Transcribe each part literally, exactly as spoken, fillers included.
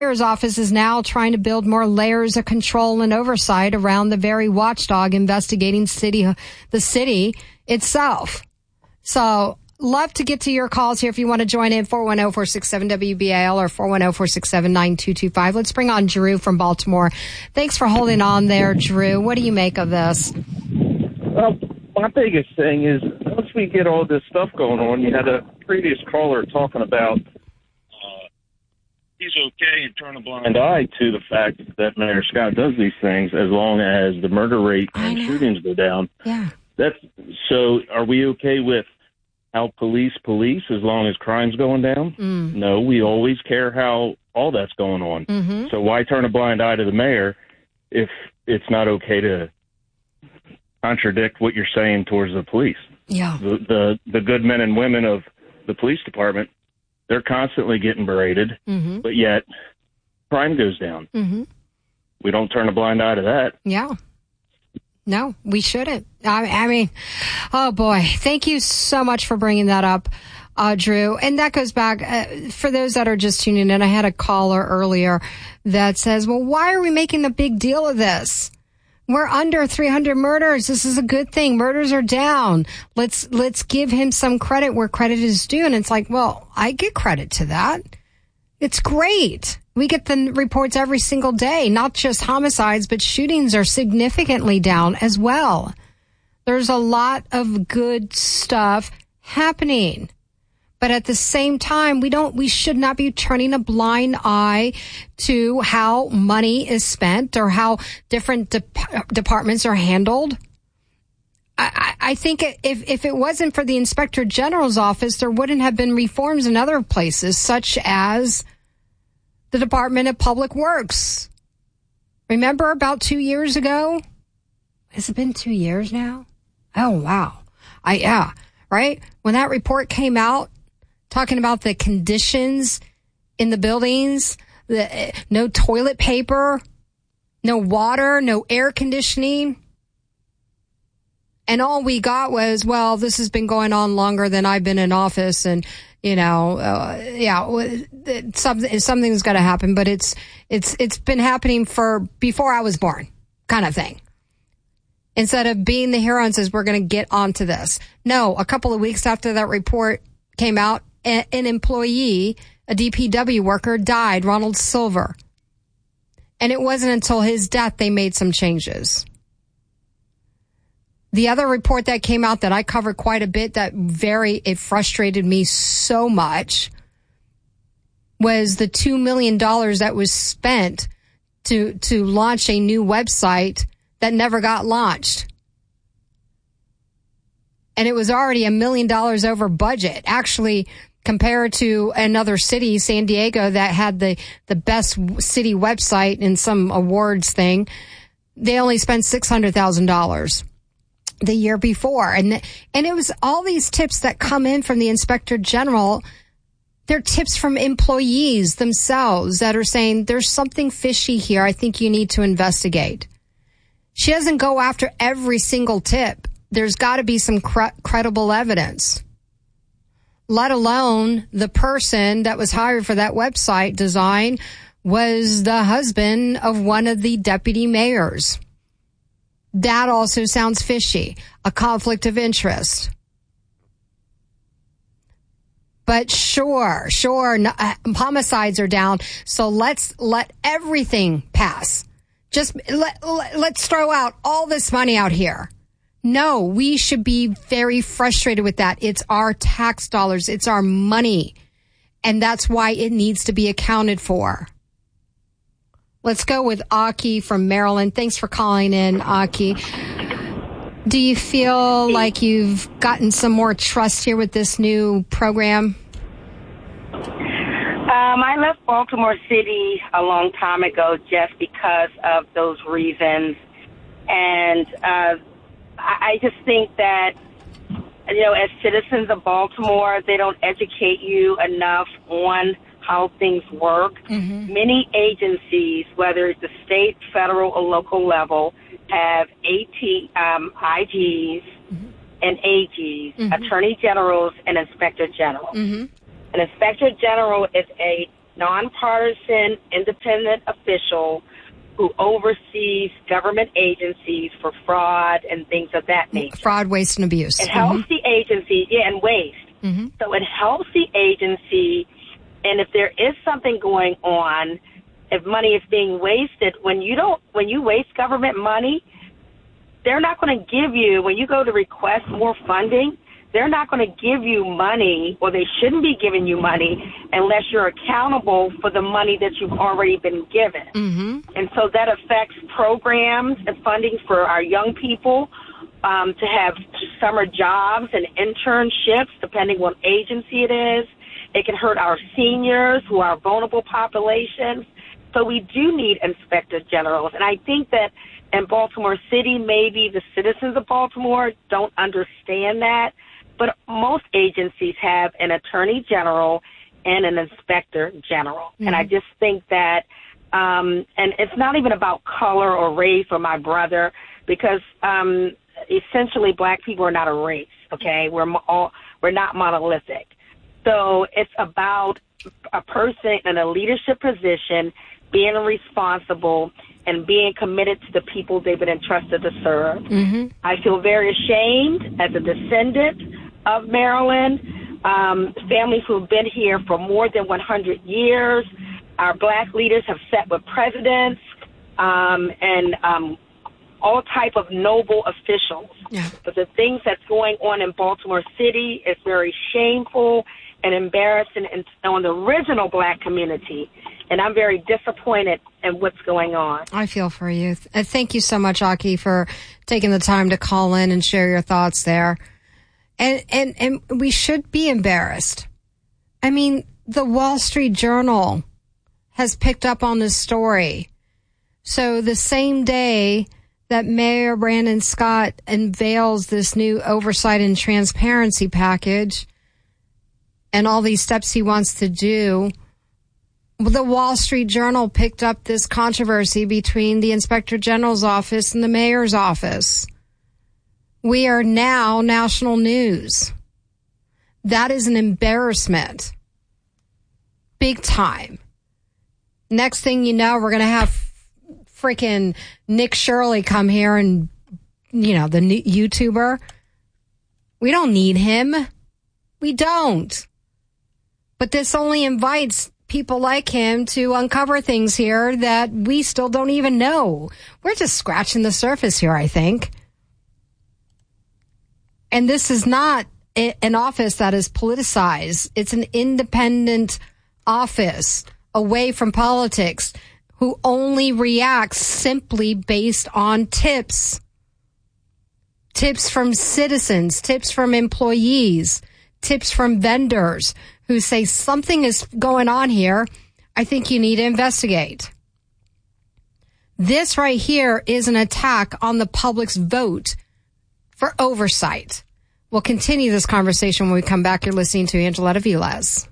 Mayor's office is now trying to build more layers of control and oversight around the very watchdog investigating city, the city itself. So, love to get to your calls here if you want to join in, four one zero, four six seven, W B A L or four one zero, four six seven, nine two two five. Let's bring on Drew from Baltimore. Thanks for holding on there, Drew. What do you make of this? Well, my biggest thing is once we get all this stuff going on, you had a previous caller talking about uh, he's okay and turn a blind eye to the fact that Mayor Scott does these things as long as the murder rate and shootings go down. Yeah. That's so. Are we okay with how police police as long as crime's going down? Mm. No, we always care how all that's going on. Mm-hmm. So why turn a blind eye to the mayor if it's not okay to contradict what you're saying towards the police? Yeah. The, the, the good men and women of the police department, they're constantly getting berated, mm-hmm. but yet crime goes down. Mm-hmm. We don't turn a blind eye to that. Yeah. No, we shouldn't. I, I mean, oh boy, thank you so much for bringing that up, uh, Drew. And that goes back, uh, for those that are just tuning in, I had a caller earlier that says, well, why are we making a big deal of this? We're under three hundred murders. This is a good thing. Murders are down. Let's, let's give him some credit where credit is due. And it's like, well, I give credit to that. It's great. We get the reports every single day, not just homicides, but shootings are significantly down as well. There's a lot of good stuff happening. But at the same time, we don't, we should not be turning a blind eye to how money is spent or how different de- departments are handled. I, I think if, if it wasn't for the Inspector General's office, there wouldn't have been reforms in other places, such as the Department of Public Works. Remember about two years ago? Has it been two years now? Oh, wow. I, yeah, right? When that report came out, talking about the conditions in the buildings, the, uh, no toilet paper, no water, no air conditioning. And all we got was, well, this has been going on longer than I've been in office, and you know, uh, yeah, something something's got to happen. But it's it's it's been happening for before I was born, kind of thing. Instead of being the hero and says we're going to get onto this, no. A couple of weeks after that report came out, a, an employee, a D P W worker, died. Ronald Silver, and it wasn't until his death they made some changes. The other report that came out that I covered quite a bit that very, it frustrated me so much was the two million dollars that was spent to, to launch a new website that never got launched. And it was already a million dollars over budget. Actually, compared to another city, San Diego, that had the, the best city website in some awards thing, they only spent six hundred thousand dollars. The year before. And, and it was all these tips that come in from the Inspector General. They're tips from employees themselves that are saying there's something fishy here. I think you need to investigate. She doesn't go after every single tip. There's got to be some cre- credible evidence, let alone the person that was hired for that website design was the husband of one of the deputy mayors. That also sounds fishy, a conflict of interest. But sure, sure, no, uh, homicides are down, so let's let everything pass. Just let, let, let's throw out all this money out here. No, we should be very frustrated with that. It's our tax dollars. It's our money. And that's why it needs to be accounted for. Let's go with Aki from Maryland. Thanks for calling in, Aki. Do you feel like you've gotten some more trust here with this new program? Um, I left Baltimore City a long time ago just because of those reasons. And uh, I just think that, you know, as citizens of Baltimore, they don't educate you enough on how things work. Mm-hmm. Many agencies, whether it's the state, federal, or local level, have AT, um, I Gs mm-hmm. and A Gs, mm-hmm. attorney generals and inspector generals. Mm-hmm. An inspector general is a nonpartisan, independent official who oversees government agencies for fraud and things of that nature. Fraud, waste, and abuse. It helps mm-hmm. the agency, yeah, and waste. Mm-hmm. So it helps the agency, and if there is something going on, if money is being wasted, when you don't, when you waste government money, they're not going to give you, when you go to request more funding, they're not going to give you money, or they shouldn't be giving you money, unless you're accountable for the money that you've already been given. Mm-hmm. And so that affects programs and funding for our young people um, to have summer jobs and internships, depending on what agency it is. It can hurt our seniors, who are vulnerable populations. So we do need inspector generals. And I think that in Baltimore City, maybe the citizens of Baltimore don't understand that. But most agencies have an attorney general and an inspector general. Mm-hmm. And I just think that, um, and it's not even about color or race or my brother, because um, essentially black people are not a race, okay? We're all, we're not monolithic. So it's about a person in a leadership position being responsible and being committed to the people they've been entrusted to serve. Mm-hmm. I feel very ashamed as a descendant of Maryland, um, families who have been here for more than one hundred years. Our black leaders have sat with presidents um, and um, all type of noble officials. Yeah. But the things that's going on in Baltimore City is very shameful and embarrassing on the original black community. And I'm very disappointed in what's going on. I feel for you. Thank you so much, Aki, for taking the time to call in and share your thoughts there. And, and, and we should be embarrassed. I mean, the Wall Street Journal has picked up on this story. So the same day that Mayor Brandon Scott unveils this new oversight and transparency package and all these steps he wants to do, the Wall Street Journal picked up this controversy between the Inspector General's office and the mayor's office. We are now national news. That is an embarrassment. Big time. Next thing you know, we're going to have freaking Nick Shirley come here and, you know, the YouTuber. We don't need him. We don't. But this only invites people like him to uncover things here that we still don't even know. We're just scratching the surface here, I think. And this is not an office that is politicized. It's an independent office away from politics who only reacts simply based on tips. Tips from citizens, tips from employees, tips from vendors who say something is going on here. I think you need to investigate. This right here is an attack on the public's vote for oversight. We'll continue this conversation when we come back. You're listening to Angeletta Velez.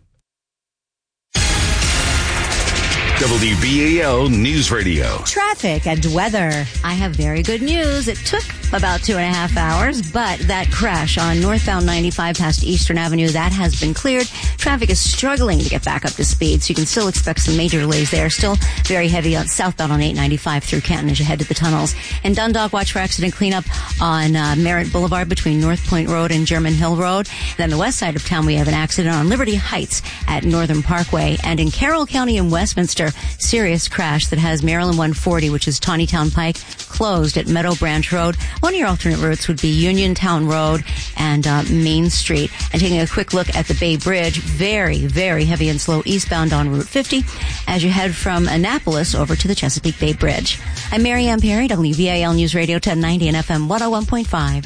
W B A L News Radio. Traffic and weather. I have very good news. It took about two and a half hours, but that crash on northbound ninety-five past Eastern Avenue, that has been cleared. Traffic is struggling to get back up to speed, so you can still expect some major delays there. Still very heavy on southbound on eight ninety-five through Canton as you head to the tunnels. And Dundalk, watch for accident cleanup on uh, Merritt Boulevard between North Point Road and German Hill Road. Then the west side of town, we have an accident on Liberty Heights at Northern Parkway. And in Carroll County in Westminster, serious crash that has Maryland one forty, which is Tawnytown Pike, closed at Meadow Branch Road. One of your alternate routes would be Uniontown Road and uh, Main Street. And taking a quick look at the Bay Bridge, very, very heavy and slow eastbound on Route fifty as you head from Annapolis over to the Chesapeake Bay Bridge. I'm Mary Ann Perry, W V A L News Radio ten ninety and F M one oh one point five.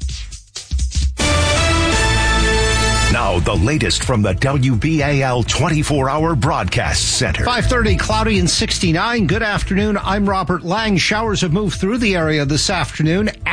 Now, the latest from the W B A L twenty-four hour Broadcast Center. five thirty, cloudy and sixty-nine. Good afternoon. I'm Robert Lang. Showers have moved through the area this afternoon.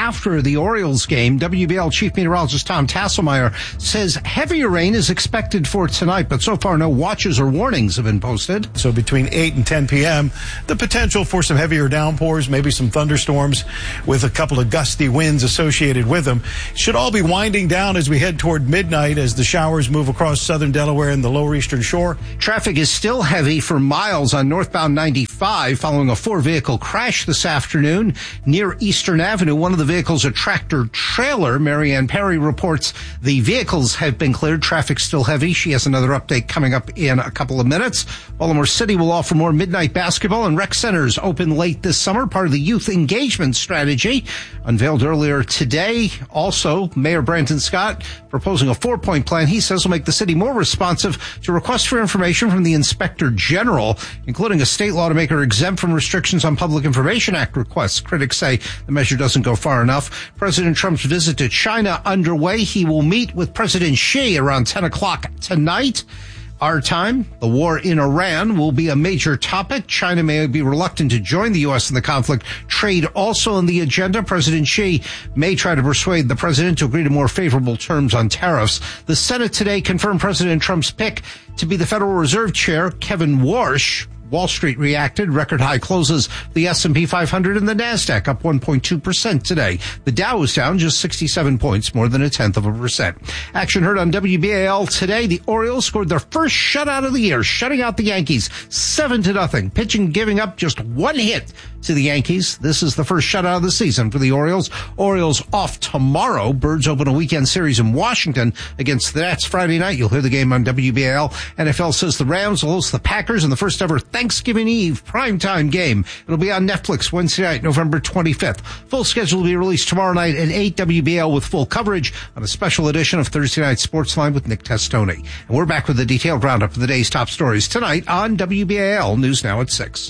after the Orioles game. W B L Chief Meteorologist Tom Tasselmeyer says heavier rain is expected for tonight, but so far no watches or warnings have been posted. So between eight and ten p.m., the potential for some heavier downpours, maybe some thunderstorms with a couple of gusty winds associated with them. Should all be winding down as we head toward midnight as the showers move across southern Delaware and the lower eastern shore. Traffic is still heavy for miles on northbound ninety-five following a four-vehicle crash this afternoon near Eastern Avenue. One of the vehicles, a tractor trailer. Marianne Perry reports the vehicles have been cleared. Traffic still heavy. She has another update coming up in a couple of minutes. Baltimore City will offer more midnight basketball, and rec centers open late this summer, part of the youth engagement strategy unveiled earlier today. Also, Mayor Brandon Scott proposing a four-point plan he says will make the city more responsive to requests for information from the Inspector General, including a state law to make her exempt from restrictions on Public Information Act requests. Critics say the measure doesn't go far enough. President Trump's visit to China underway. He will meet with President Xi around ten o'clock tonight. Our time, the war in Iran will be a major topic. China may be reluctant to join the U S in the conflict. Trade also on the agenda. President Xi may try to persuade the president to agree to more favorable terms on tariffs. The Senate today confirmed President Trump's pick to be the Federal Reserve Chair, Kevin Warsh. Wall Street reacted. Record high closes. The S and P five hundred and the NASDAQ up one point two percent today. The Dow is down just sixty-seven points, more than a tenth of a percent. Action heard on W B A L today. The Orioles scored their first shutout of the year, shutting out the Yankees seven to nothing. Pitching giving up just one hit to the Yankees. This is the first shutout of the season for the Orioles. Orioles off tomorrow. Birds open a weekend series in Washington against the Nats Friday night. You'll hear the game on W B A L. N F L says the Rams will host the Packers in the first ever Thanksgiving Eve primetime game. It'll be on Netflix Wednesday night, November twenty-fifth. Full schedule will be released tomorrow night at eight W B A L with full coverage on a special edition of Thursday Night Sportsline with Nick Testoni. And we're back with a detailed roundup of the day's top stories tonight on W B A L News Now at six.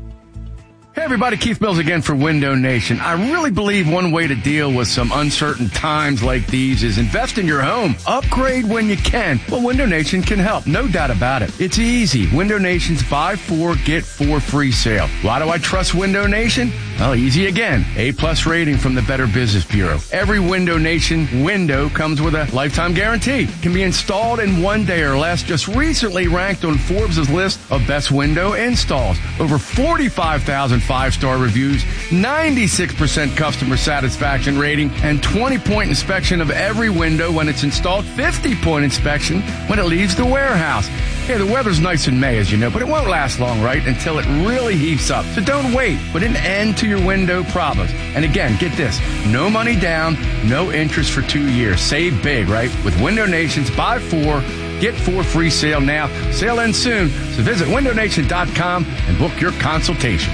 Hey everybody, Keith Mills again for Window Nation. I really believe one way to deal with some uncertain times like these is invest in your home. Upgrade when you can. Well, Window Nation can help, no doubt about it. It's easy. Window Nation's buy four, get four free sale. Why do I trust Window Nation? Well, easy again. A-plus rating from the Better Business Bureau. Every Window Nation window comes with a lifetime guarantee. Can be installed in one day or less. Just recently ranked on Forbes' list of best window installs. Over forty-five thousand five-star reviews, ninety-six percent customer satisfaction rating, and twenty-point inspection of every window when it's installed, fifty-point inspection when it leaves the warehouse. Hey, the weather's nice in May, as you know, but it won't last long, right, until it really heats up. So don't wait. Put an end to your window problems. And again, get this, no money down, no interest for two years. Save big, right? With Window Nation's buy four, get four free sale now. Sale ends soon, so visit window nation dot com and book your consultation.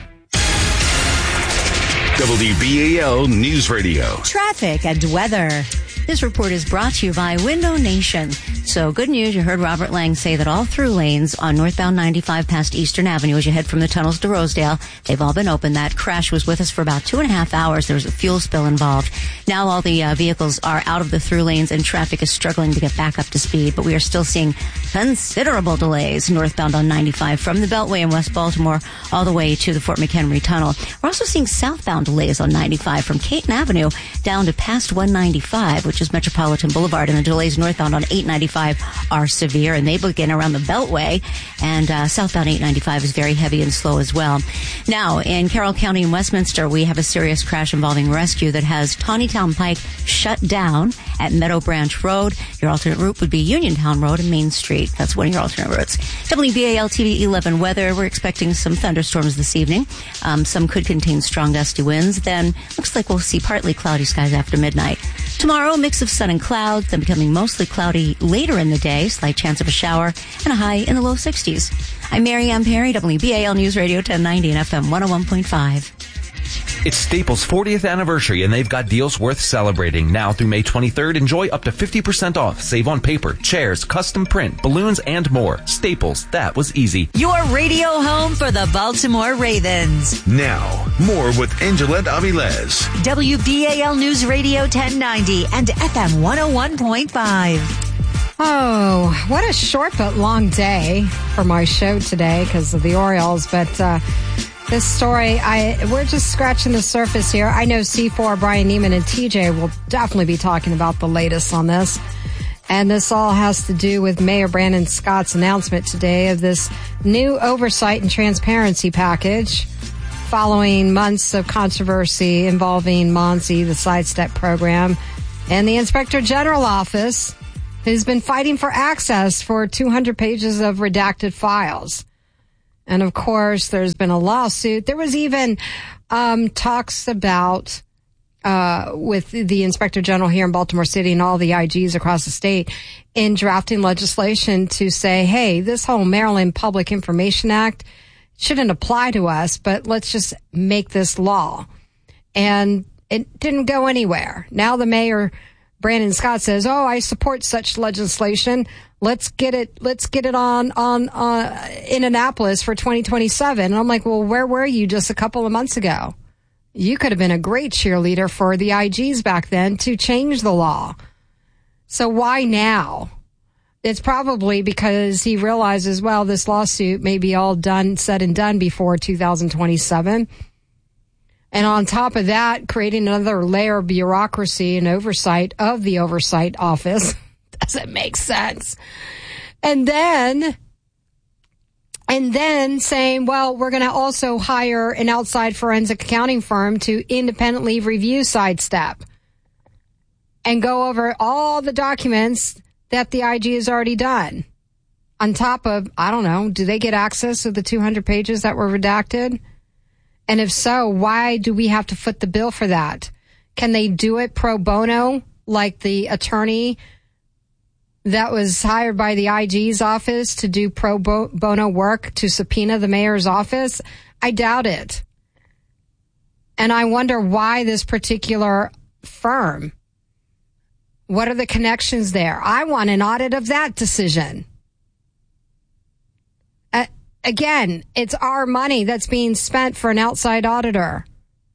W B A L News Radio. Traffic and weather. This report is brought to you by Window Nation. So good news, you heard Robert Lang say that all through lanes on northbound ninety-five past Eastern Avenue as you head from the tunnels to Rosedale, they've all been open. That crash was with us for about two and a half hours. There was a fuel spill involved. Now all the uh, vehicles are out of the through lanes and traffic is struggling to get back up to speed, but we are still seeing considerable delays northbound on ninety-five from the Beltway in West Baltimore all the way to the Fort McHenry Tunnel. We're also seeing southbound delays on ninety-five from Caton Avenue down to past one ninety-five, which is Metropolitan Boulevard, and the delays northbound on eight ninety-five are severe, and they begin around the Beltway, and uh, southbound eight ninety-five is very heavy and slow as well. Now, in Carroll County in Westminster, we have a serious crash involving rescue that has Tawnytown Pike shut down at Meadow Branch Road. Your alternate route would be Uniontown Road and Main Street. That's one of your alternate routes. W B A L T V eleven weather. We're expecting some thunderstorms this evening. Um, some could contain strong gusty winds. Then looks like we'll see partly cloudy skies after midnight. Tomorrow, a mix of sun and clouds, then becoming mostly cloudy later in the day. Slight chance of a shower and a high in the low sixties. I'm Marianne Perry, W B A L News Radio ten ninety and F M one oh one point five. It's Staples' fortieth anniversary, and they've got deals worth celebrating. Now through May twenty-third, enjoy up to fifty percent off. Save on paper, chairs, custom print, balloons, and more. Staples, that was easy. Your radio home for the Baltimore Ravens. Now, more with Angela Avilés. W B A L News Radio ten ninety and F M one oh one point five. Oh, what a short but long day for my show today because of the Orioles. But uh, This story, I we're just scratching the surface here. I know C four, Brian Neiman, and T J will definitely be talking about the latest on this. And this all has to do with Mayor Brandon Scott's announcement today of this new oversight and transparency package following months of controversy involving Monsi, the Sidestep program, and the Inspector General office, who's been fighting for access for two hundred pages of redacted files. And of course, there's been a lawsuit. There was even um, talks about uh, with the Inspector General here in Baltimore City and all the I Gs across the state in drafting legislation to say, hey, this whole Maryland Public Information Act shouldn't apply to us, but let's just make this law. And it didn't go anywhere. Now the mayor, Brandon Scott, says, oh, I support such legislation. Let's get it, let's get it on, on, uh, in Annapolis for twenty twenty-seven. And I'm like, well, where were you just a couple of months ago? You could have been a great cheerleader for the I Gs back then to change the law. So why now? It's probably because he realizes, well, this lawsuit may be all done, said and done before two thousand twenty-seven. And on top of that, creating another layer of bureaucracy and oversight of the oversight office doesn't make sense. And then, and then saying, well, we're going to also hire an outside forensic accounting firm to independently review Sidestep and go over all the documents that the I G has already done. On top of, I don't know, do they get access to the two hundred pages that were redacted? And if so, why do we have to foot the bill for that? Can they do it pro bono, like the attorney that was hired by the I G's office to do pro bono work to subpoena the mayor's office? I doubt it. And I wonder why this particular firm. What are the connections there? I want an audit of that decision. Uh, again, it's our money that's being spent for an outside auditor.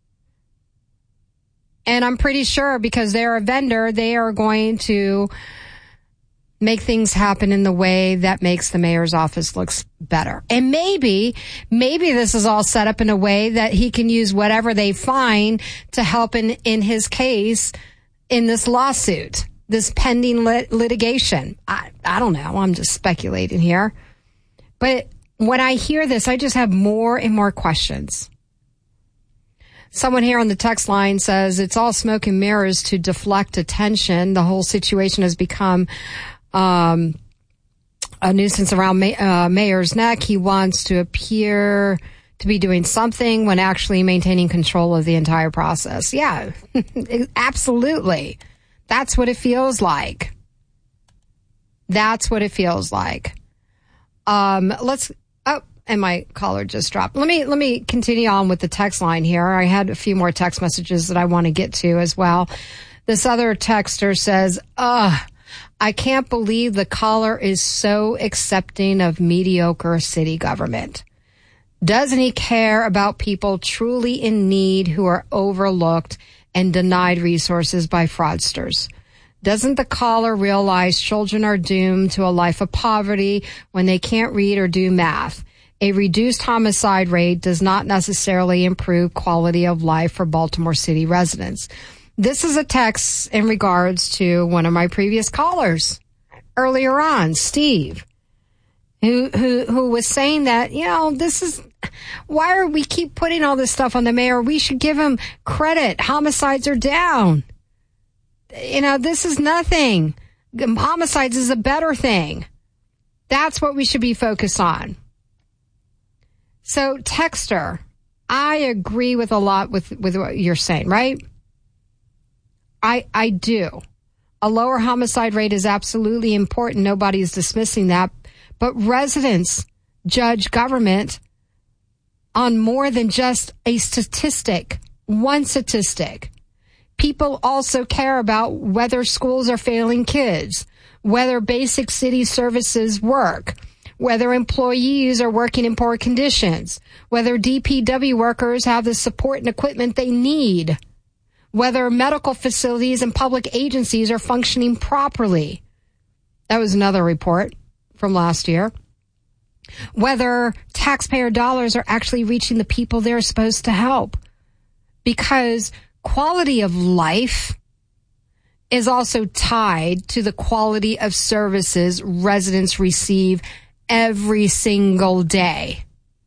And I'm pretty sure because they're a vendor, they are going to make things happen in the way that makes the mayor's office looks better. And maybe, maybe this is all set up in a way that he can use whatever they find to help in, in his case in this lawsuit, this pending lit- litigation. I, I don't know. I'm just speculating here. But when I hear this, I just have more and more questions. Someone here on the text line says it's all smoke and mirrors to deflect attention. The whole situation has become um, a nuisance around ma- uh, Mayor's neck. He wants to appear to be doing something when actually maintaining control of the entire process. Yeah, absolutely. That's what it feels like. That's what it feels like. Um, let's, oh, and my caller just dropped. Let me, let me continue on with the text line here. I had a few more text messages that I want to get to as well. This other texter says, ugh, I can't believe the caller is so accepting of mediocre city government. Doesn't he care about people truly in need who are overlooked and denied resources by fraudsters? Doesn't the caller realize children are doomed to a life of poverty when they can't read or do math? A reduced homicide rate does not necessarily improve quality of life for Baltimore City residents. This is a text in regards to one of my previous callers earlier on, Steve, who, who, who was saying that, you know, this is, why are we keep putting all this stuff on the mayor? We should give him credit. Homicides are down. You know, this is nothing. Homicides is a better thing. That's what we should be focused on. So, texter, I agree with a lot with, with what you're saying, right? I, I do. A lower homicide rate is absolutely important. Nobody's dismissing that. But residents judge government on more than just a statistic, one statistic. People also care about whether schools are failing kids, whether basic city services work, whether employees are working in poor conditions, whether D P W workers have the support and equipment they need, whether medical facilities and public agencies are functioning properly. That was another report from last year. whether taxpayer dollars are actually reaching the people they're supposed to help. Because quality of life is also tied to the quality of services residents receive every single day.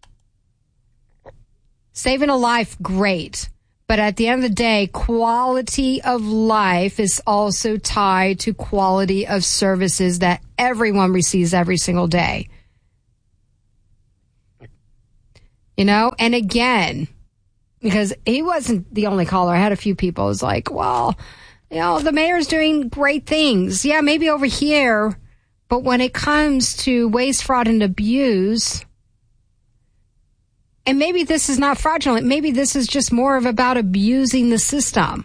Saving a life, great. But at the end of the day, quality of life is also tied to quality of services that everyone receives every single day. You know, and again, because he wasn't the only caller. I had a few people. It was like, well, you know, the mayor's doing great things. Yeah, maybe over here. But when it comes to waste, fraud, and abuse, and maybe this is not fraudulent. Maybe this is just more of about abusing the system.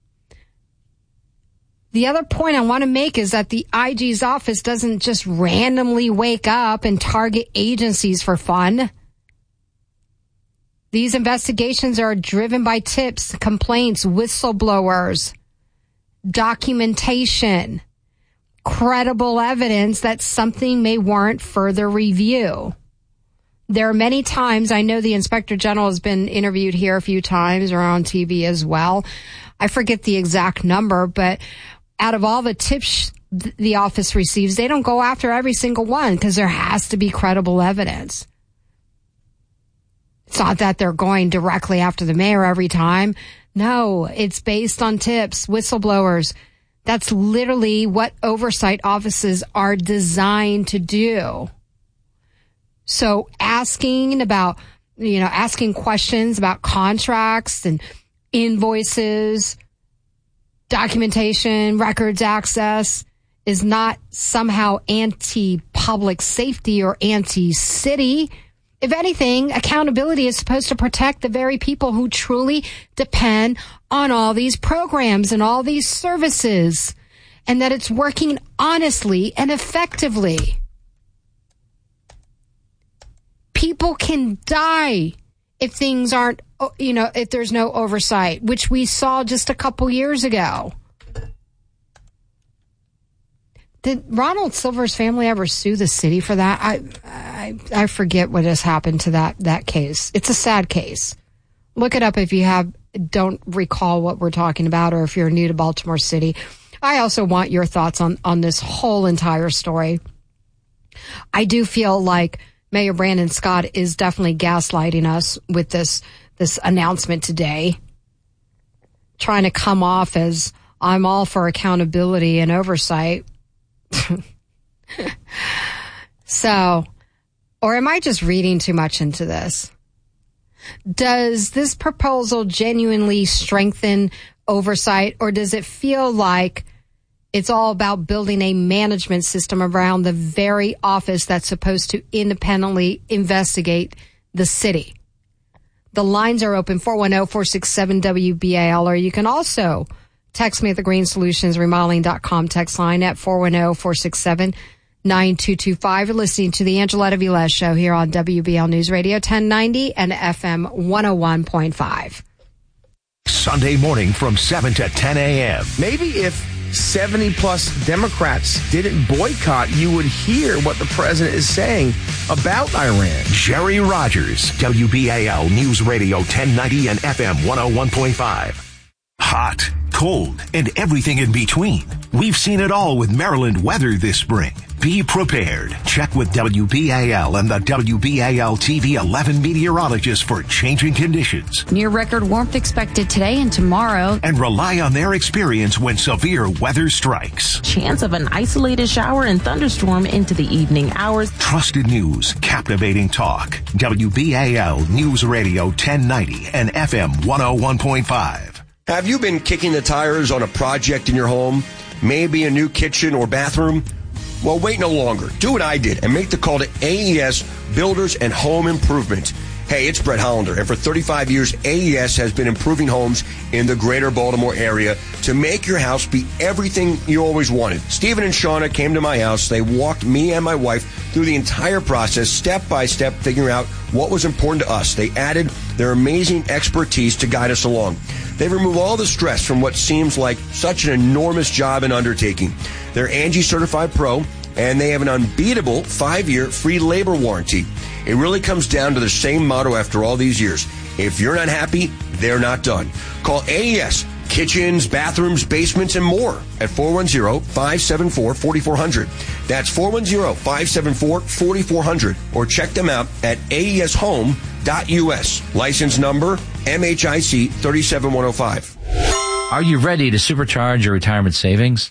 The other point I want to make is that the I G's office doesn't just randomly wake up and target agencies for fun. These investigations are driven by tips, complaints, whistleblowers, documentation, credible evidence that something may warrant further review. There are many times, I know the Inspector General has been interviewed here a few times or on T V as well. I forget the exact number, but out of all the tips the office receives, they don't go after every single one because there has to be credible evidence. It's not that they're going directly after the mayor every time. No, it's based on tips, whistleblowers. That's literally what oversight offices are designed to do. So asking about, you know, asking questions about contracts and invoices, documentation, records access is not somehow anti-public safety or anti-city. If anything, accountability is supposed to protect the very people who truly depend on all these programs and all these services, and that it's working honestly and effectively. People can die if things aren't, you know, if there's no oversight, which we saw just a couple years ago. Did Ronald Silver's family ever sue the city for that? I, I, I forget what has happened to that, that case. It's a sad case. Look it up if you have, don't recall what we're talking about, or if you're new to Baltimore City. I also want your thoughts on, on this whole entire story. I do feel like Mayor Brandon Scott is definitely gaslighting us with this, this announcement today, trying to come off as I'm all for accountability and oversight. So, or am I just reading too much into this? Does this proposal genuinely strengthen oversight, or does it feel like it's all about building a management system around the very office that's supposed to independently investigate the city? The lines are open, four one zero, four six seven, W B A L, or you can also text me at the green solutions remodeling dot com text line at four one zero, four six seven, nine two two five. You're listening to the Angeletta Velez Show here on W B L News Radio ten ninety and F M one oh one point five. Sunday morning from seven to ten a.m. Maybe if seventy plus Democrats didn't boycott, you would hear what the president is saying about Iran. Jerry Rogers, W B A L News Radio ten ninety and F M one oh one point five. Hot, cold, and everything in between. We've seen it all with Maryland weather this spring. Be prepared. Check with W B A L and the W B A L T V eleven meteorologists for changing conditions. Near record warmth expected today and tomorrow. And rely on their experience when severe weather strikes. Chance of an isolated shower and thunderstorm into the evening hours. Trusted news, captivating talk. W B A L News Radio ten ninety and F M one oh one point five. Have you been kicking the tires on a project in your home? Maybe a new kitchen or bathroom? Well, wait no longer. Do what I did and make the call to A E S Builders and Home Improvement. Hey, it's Brett Hollander, and for thirty-five years, A E S has been improving homes in the greater Baltimore area to make your house be everything you always wanted. Stephen and Shauna came to my house. They walked me and my wife through the entire process, step by step, figuring out what was important to us. They added their amazing expertise to guide us along. They remove all the stress from what seems like such an enormous job and undertaking. They're Angie Certified Pro, and they have an unbeatable five-year free labor warranty. It really comes down to the same motto after all these years. If you're not happy, they're not done. Call A E S, kitchens, bathrooms, basements, and more at four one zero, five seven four, four four zero zero. That's four one zero, five seven four, four four zero zero. Or check them out at A E S home dot U S. License number M H I C three seven one zero five. Are you ready to supercharge your retirement savings?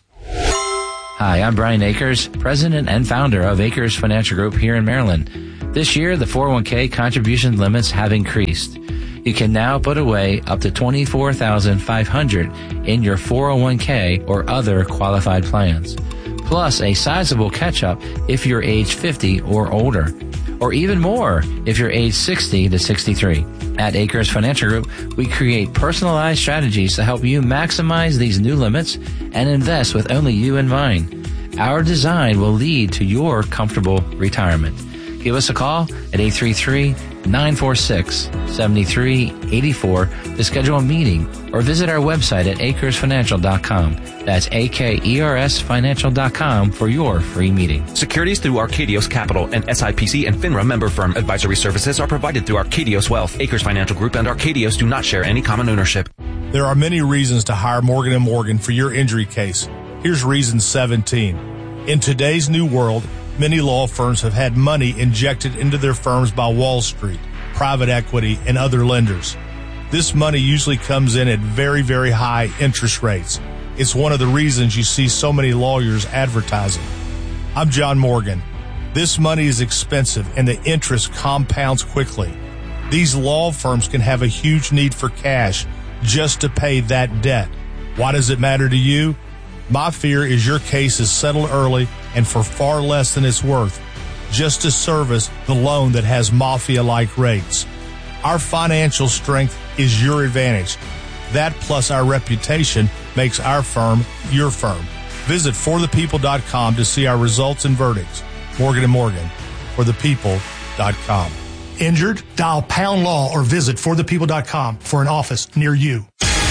Hi, I'm Brian Akers, president and founder of Akers Financial Group here in Maryland. This year, the four oh one k contribution limits have increased. You can now put away up to twenty-four thousand five hundred dollars in your four oh one k or other qualified plans, plus a sizable catch-up if you're age fifty or older, or even more if you're age sixty to sixty-three. At Akers Financial Group, we create personalized strategies to help you maximize these new limits and invest with only you in mind. Our design will lead to your comfortable retirement. Give us a call at eight three three, nine four six, seven three eight four to schedule a meeting, or visit our website at akers financial dot com. That's A K E R S financial dot com for your free meeting. Securities through Arcadios Capital and S I P C and FINRA member firm. Advisory services are provided through Arcadios Wealth. Akers Financial Group and Arcadios do not share any common ownership. There are many reasons to hire Morgan and Morgan for your injury case. Here's reason seventeen. In today's new world, many law firms have had money injected into their firms by Wall Street, private equity, and other lenders. This money usually comes in at very, very high interest rates. It's one of the reasons you see so many lawyers advertising. I'm John Morgan. This money is expensive and the interest compounds quickly. These law firms can have a huge need for cash just to pay that debt. Why does it matter to you? My fear is your case is settled early and for far less than it's worth, just to service the loan that has mafia-like rates. Our financial strength is your advantage. That plus our reputation makes our firm your firm. Visit for the people dot com to see our results and verdicts. Morgan and Morgan, for the people dot com. Injured? Dial pound law or visit for the people dot com for an office near you.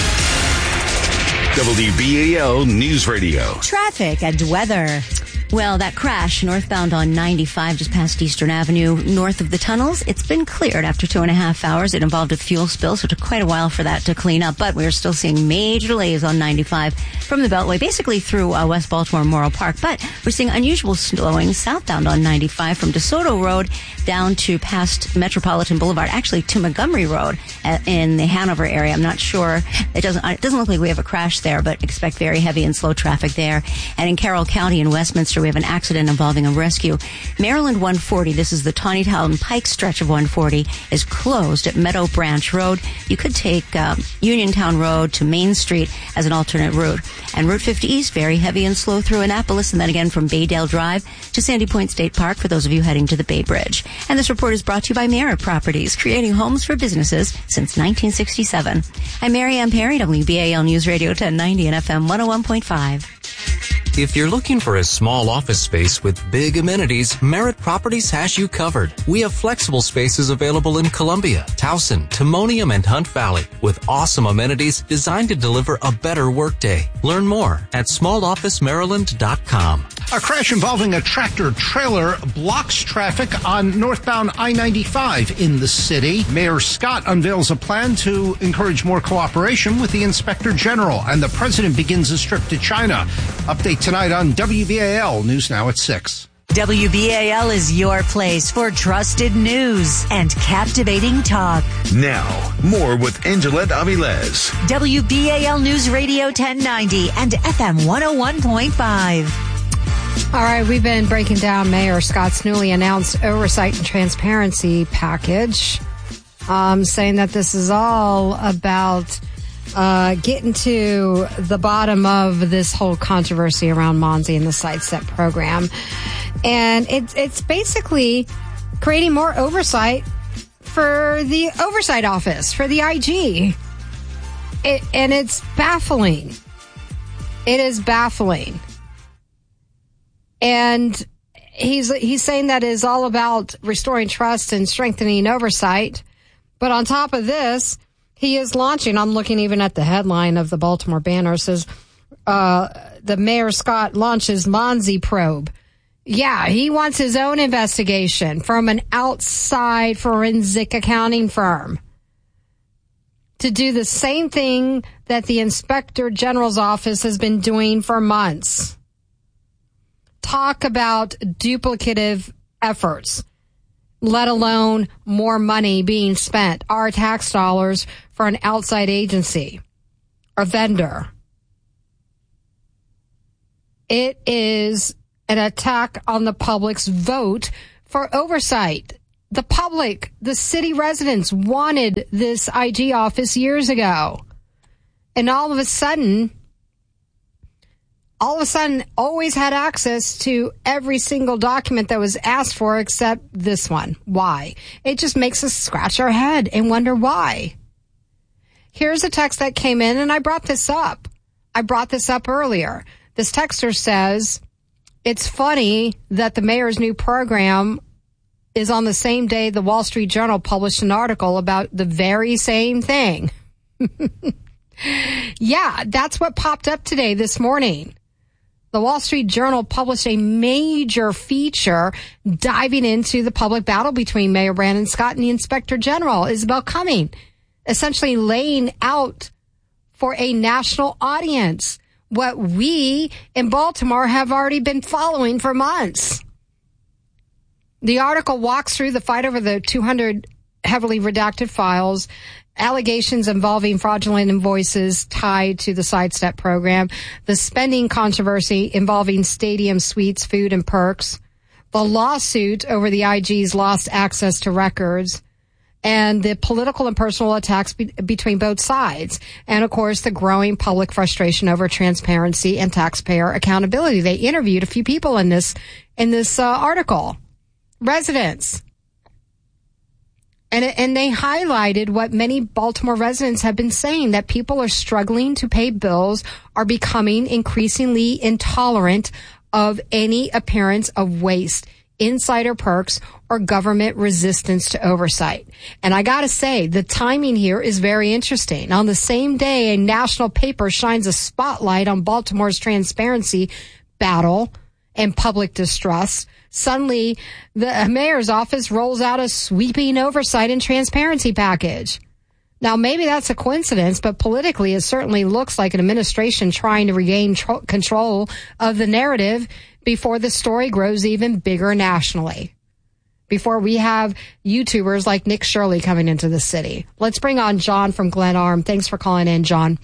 W B A L News Radio. Traffic and weather. Well, that crash northbound on ninety-five just past Eastern Avenue, north of the tunnels, it's been cleared after two and a half hours. It involved a fuel spill, so it took quite a while for that to clean up. But we're still seeing major delays on ninety-five from the Beltway, basically through uh, West Baltimore Memorial Park. But we're seeing unusual slowing southbound on ninety-five from DeSoto Road down to past Metropolitan Boulevard, actually to Montgomery Road uh, in the Hanover area. I'm not sure. It doesn't, it doesn't look like we have a crash there, but expect very heavy and slow traffic there. And in Carroll County in Westminster, we have an accident involving a rescue. Maryland one forty, this is the Tawnytown Pike stretch of one forty, is closed at Meadow Branch Road. You could take uh, Uniontown Road to Main Street as an alternate route. And Route fifty East, very heavy and slow through Annapolis, and then again from Baydale Drive to Sandy Point State Park for those of you heading to the Bay Bridge. And this report is brought to you by Merritt Properties, creating homes for businesses since nineteen sixty-seven. I'm Mary Ann Perry, W B A L News Radio ten ninety and F M one oh one point five. If you're looking for a small office space with big amenities, Merritt Properties has you covered. We have flexible spaces available in Columbia, Towson, Timonium, and Hunt Valley with awesome amenities designed to deliver a better workday. Learn more at small office maryland dot com. A crash involving a tractor trailer blocks traffic on northbound I ninety-five in the city. Mayor Scott unveils a plan to encourage more cooperation with the Inspector General, and the president begins his trip to China. Update tonight on W B A L News Now at six. W B A L is your place for trusted news and captivating talk. Now, more with Angelette Avilés. W B A L News Radio ten ninety and F M one oh one point five. All right, we've been breaking down Mayor Scott's newly announced oversight and transparency package, um, saying that this is all about uh, getting to the bottom of this whole controversy around Monzi and the Sidestep program. And it's it's basically creating more oversight for the oversight office, for the I G. It, and it's baffling. It is baffling. And he's he's saying that is all about restoring trust and strengthening oversight. But on top of this, he is launching, I'm looking even at the headline of the Baltimore Banner, says uh, the Mayor Scott launches Monzi probe. Yeah, he wants his own investigation from an outside forensic accounting firm to do the same thing that the Inspector General's office has been doing for months. Talk about duplicative efforts, let alone more money being spent, our tax dollars, for an outside agency or vendor. It is an attack on the public's vote for oversight. The public, the city residents wanted this I G office years ago. And all of a sudden, all of a sudden, always had access to every single document that was asked for except this one. Why? It just makes us scratch our head and wonder why. Here's a text that came in, and I brought this up. I brought this up earlier. This texter says, it's funny that the mayor's new program is on the same day the Wall Street Journal published an article about the very same thing. Yeah, that's what popped up today, this morning. The Wall Street Journal published a major feature diving into the public battle between Mayor Brandon Scott and the Inspector General, Isabel Cumming, essentially laying out for a national audience what we in Baltimore have already been following for months. The article walks through the fight over the two hundred heavily redacted files, allegations involving fraudulent invoices tied to the Sidestep program, the spending controversy involving stadium suites, food, and perks, the lawsuit over the I G's lost access to records, and the political and personal attacks be- between both sides. And, of course, the growing public frustration over transparency and taxpayer accountability. They interviewed a few people in this, in this uh, article, residents. And, and they highlighted what many Baltimore residents have been saying, that people are struggling to pay bills, are becoming increasingly intolerant of any appearance of waste, insider perks, or government resistance to oversight. And I gotta say, the timing here is very interesting. On the same day a national paper shines a spotlight on Baltimore's transparency battle and public distrust, suddenly the mayor's office rolls out a sweeping oversight and transparency package. Now, maybe that's a coincidence, but politically it certainly looks like an administration trying to regain tro- control of the narrative before the story grows even bigger nationally, before we have YouTubers like Nick Shirley coming into the city. Let's bring on John from Glen Arm. Thanks for calling in, John.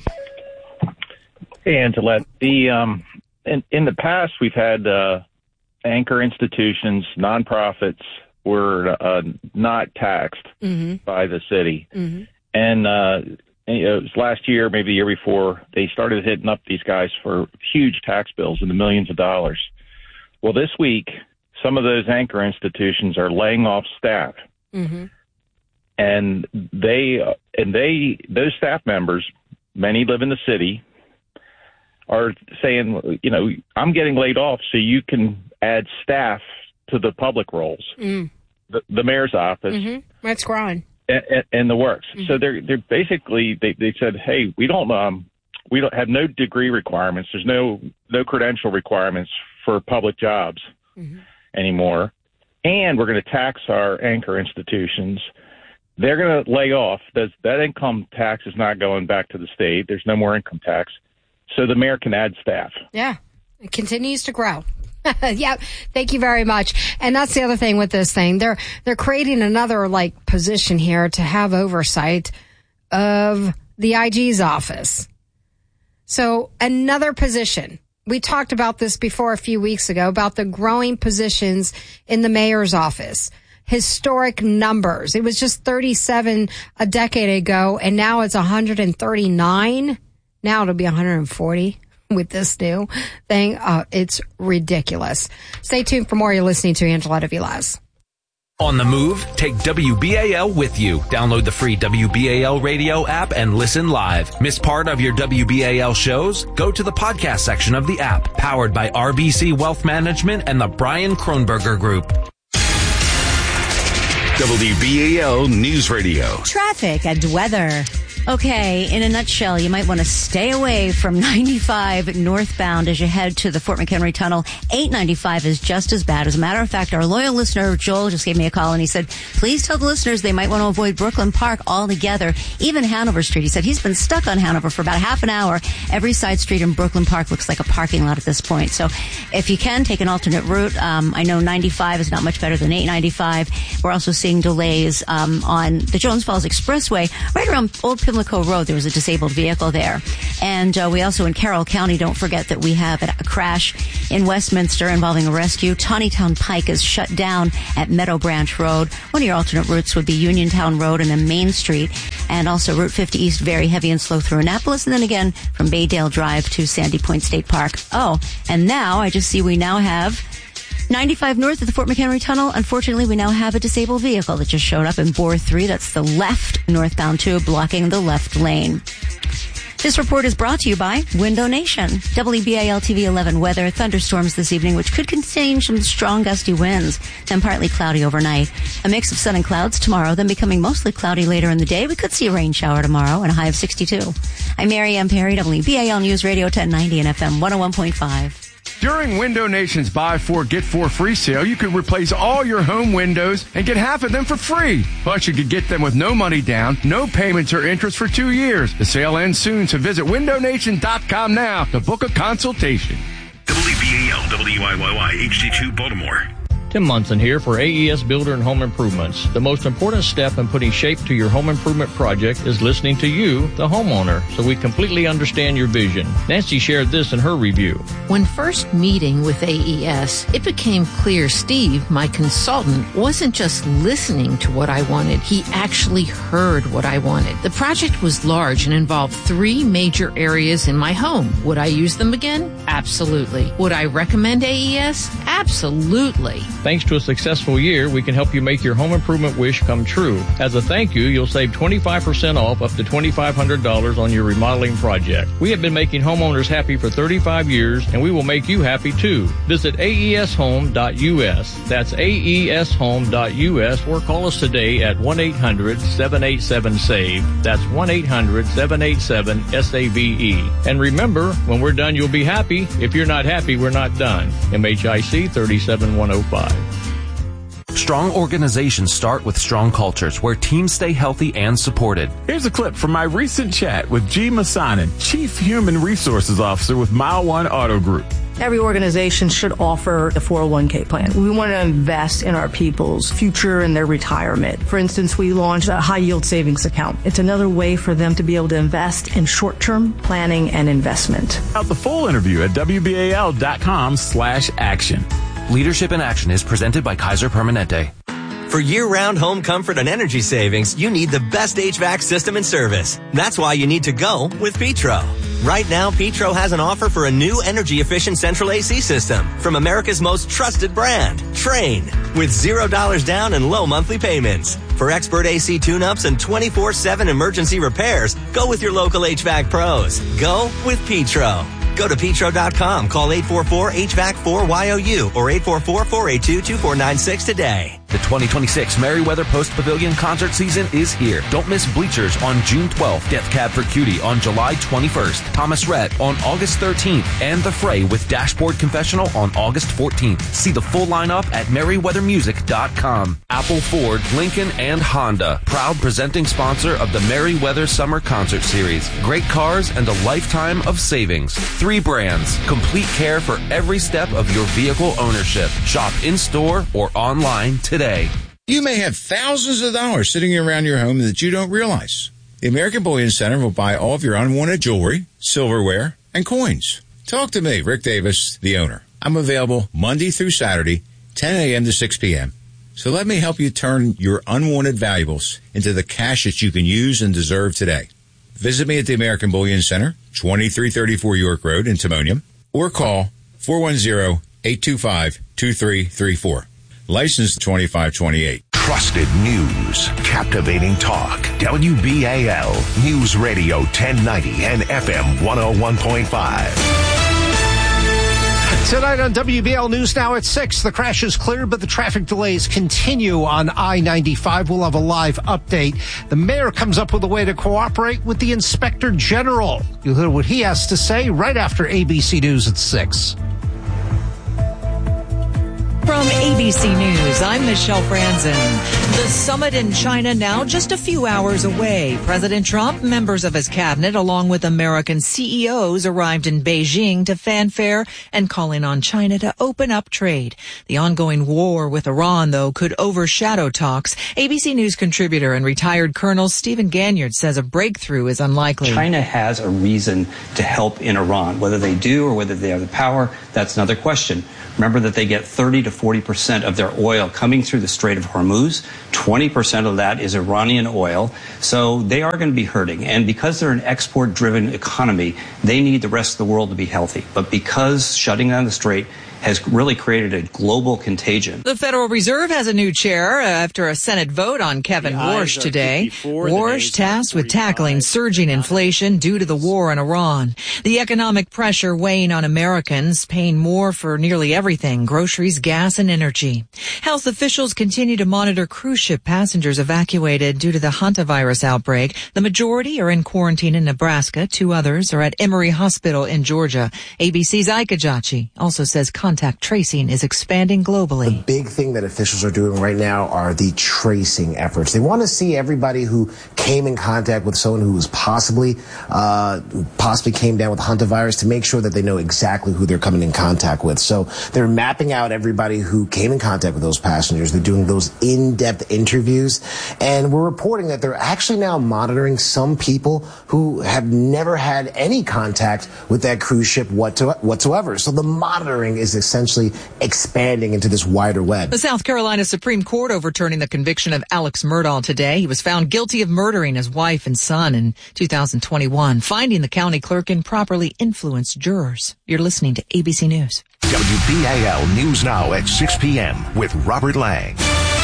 Hey, Angelette. The, um, in, in the past, we've had uh, anchor institutions, nonprofits were uh, not taxed mm-hmm. by the city. Mm-hmm. And uh, it was last year, maybe the year before, they started hitting up these guys for huge tax bills in the millions of dollars. Well, this week, some of those anchor institutions are laying off staff, mm-hmm. and they and they those staff members, many live in the city, are saying, you know, I'm getting laid off, so you can add staff to the public roles, mm. the, the mayor's office. Mm-hmm. That's growing. And, and the works. Mm-hmm. So they're they're basically they, they said, hey, we don't um we don't have no degree requirements. There's no no credential requirements for public jobs mm-hmm. anymore, and we're going to tax our anchor institutions. They're going to lay off. That that income tax is not going back to the state. There's no more income tax, so the mayor can add staff. Yeah, it continues to grow. Yeah, thank you very much. And that's the other thing with this thing. They're they're creating another like position here to have oversight of the I G's office. So another position. We talked about this before a few weeks ago about the growing positions in the mayor's office. Historic numbers. It was just thirty-seven a decade ago, and now it's one hundred thirty-nine. Now it'll be one hundred forty. With this new thing. Uh, it's ridiculous. Stay tuned for more. You're listening to Angeletta Vilaz. On the move, take W B A L with you. Download the free W B A L radio app and listen live. Miss part of your W B A L shows? Go to the podcast section of the app, powered by R B C Wealth Management and the Brian Kronberger Group. W B A L News Radio. Traffic and weather. Okay, in a nutshell, you might want to stay away from ninety-five northbound as you head to the Fort McHenry Tunnel. eight ninety-five is just as bad. As a matter of fact, our loyal listener, Joel, just gave me a call and he said, please tell the listeners they might want to avoid Brooklyn Park altogether, even Hanover Street. He said he's been stuck on Hanover for about half an hour. Every side street in Brooklyn Park looks like a parking lot at this point. So if you can, take an alternate route. Um, I know ninety-five is not much better than eight ninety-five. We're also seeing delays um, on the Jones Falls Expressway, right around Old Pimlico Road. There was a disabled vehicle there. And uh, we also, in Carroll County, don't forget that we have a crash in Westminster involving a rescue. Tawnytown Pike is shut down at Meadow Branch Road. One of your alternate routes would be Uniontown Road and then Main Street. And also Route fifty East, very heavy and slow through Annapolis. And then again, from Baydale Drive to Sandy Point State Park. Oh, and now I just see we now have ninety-five north of the Fort McHenry Tunnel. Unfortunately, we now have a disabled vehicle that just showed up in Bore three. That's the left northbound tube blocking the left lane. This report is brought to you by Window Nation. W B A L T V eleven weather, thunderstorms this evening, which could contain some strong gusty winds, then partly cloudy overnight. A mix of sun and clouds tomorrow, then becoming mostly cloudy later in the day. We could see a rain shower tomorrow and a high of sixty-two. I'm Mary Ann Perry, W B A L News Radio ten ninety and F M one oh one point five. During Window Nation's Buy Four, Get Four free sale, you could replace all your home windows and get half of them for free. Plus, you could get them with no money down, no payments or interest for two years. The sale ends soon, so visit window nation dot com now to book a consultation. W B A L, W I Y Y, H D two, Baltimore. Tim Munson here for A E S Builder and Home Improvements. The most important step in putting shape to your home improvement project is listening to you, the homeowner, so we completely understand your vision. Nancy shared this in her review. When first meeting with A E S, it became clear Steve, my consultant, wasn't just listening to what I wanted. He actually heard what I wanted. The project was large and involved three major areas in my home. Would I use them again? Absolutely. Would I recommend A E S? Absolutely. Thanks to a successful year, we can help you make your home improvement wish come true. As a thank you, you'll save twenty-five percent off up to twenty-five hundred dollars on your remodeling project. We have been making homeowners happy for thirty-five years, and we will make you happy too. Visit A E S home dot U S. That's A E S home dot U S, or call us today at one eight hundred seven eight seven SAVE. That's one eight hundred seven eight seven S A V E. And remember, when we're done, you'll be happy. If you're not happy, we're not done. M H I C thirty-seven one oh five. Strong organizations start with strong cultures where teams stay healthy and supported. Here's a clip from my recent chat with G. Masanin, Chief Human Resources Officer with Mile One Auto Group. Every organization should offer a four oh one k plan. We want to invest in our people's future and their retirement. For instance, we launched a high yield savings account. It's another way for them to be able to invest in short-term planning and investment. Out the full interview at W B A L dot com slash action. Leadership in Action is presented by Kaiser Permanente. For year-round home comfort and energy savings, you need the best H V A C system and service. That's why you need to go with Petro. Right now, Petro has an offer for a new energy-efficient central A C system from America's most trusted brand, Trane, with zero dollars down and low monthly payments. For expert A C tune-ups and twenty-four seven emergency repairs, go with your local H V A C pros. Go with Petro. Go to petro dot com, call eight four four H V A C four Y O U or eight four four, four eight two, two four nine six today. The twenty twenty-six Merriweather Post Pavilion concert season is here. Don't miss Bleachers on June twelfth, Death Cab for Cutie on July twenty-first, Thomas Rhett on August thirteenth, and The Fray with Dashboard Confessional on August fourteenth. See the full lineup at merriweather music dot com. Apple, Ford, Lincoln, and Honda, proud presenting sponsor of the Merriweather Summer Concert Series. Great cars and a lifetime of savings. Three brands, complete care for every step of your vehicle ownership. Shop in-store or online today. You may have thousands of dollars sitting around your home that you don't realize. The American Bullion Center will buy all of your unwanted jewelry, silverware, and coins. Talk to me, Rick Davis, the owner. I'm available Monday through Saturday, ten a.m. to six p.m. So let me help you turn your unwanted valuables into the cash that you can use and deserve today. Visit me at the American Bullion Center, twenty-three thirty-four York Road in Timonium, or call four one zero, eight two five, two three three four. License twenty-five twenty-eight. Trusted news, captivating talk. W B A L News Radio ten ninety and F M one oh one point five. Tonight on W B L News Now at six, the crash is cleared, but the traffic delays continue on I ninety-five. We'll have a live update. The mayor comes up with a way to cooperate with the inspector general. You'll hear what he has to say right after A B C News at six. From A B C News, I'm Michelle Franzen. The summit in China now just a few hours away. President Trump, members of his cabinet, along with American C E Os, arrived in Beijing to fanfare and calling on China to open up trade. The ongoing war with Iran, though, could overshadow talks. A B C News contributor and retired Colonel Stephen Ganyard says a breakthrough is unlikely. China has a reason to help in Iran. Whether they do or whether they have the power, that's another question. Remember that they get thirty to forty percent of their oil coming through the Strait of Hormuz. twenty percent of that is Iranian oil. So they are going to be hurting. And because they're an export-driven economy, they need the rest of the world to be healthy. But because shutting down the strait has really created a global contagion. The Federal Reserve has a new chair after a Senate vote on Kevin Warsh today. Warsh tasked with tackling surging inflation due to the war in Iran. The economic pressure weighing on Americans, paying more for nearly everything, groceries, gas, and energy. Health officials continue to monitor cruise ship passengers evacuated due to the hantavirus outbreak. The majority are in quarantine in Nebraska. Two others are at Emory Hospital in Georgia. A B C's Ike Ajachi also says contact tracing is expanding globally. The big thing that officials are doing right now are the tracing efforts. They want to see everybody who came in contact with someone who was possibly uh, possibly came down with hantavirus to make sure that they know exactly who they're coming in contact with. So they're mapping out everybody who came in contact with those passengers. They're doing those in-depth interviews, and we're reporting that they're actually now monitoring some people who have never had any contact with that cruise ship whatsoever. So the monitoring is essentially expanding into this wider web. The South Carolina Supreme Court overturning the conviction of Alex Murdaugh today. He was found guilty of murdering his wife and son in two thousand twenty-one, finding the county clerk improperly influenced jurors. You're listening to A B C News. W B A L News Now at six p.m. with Robert Lang.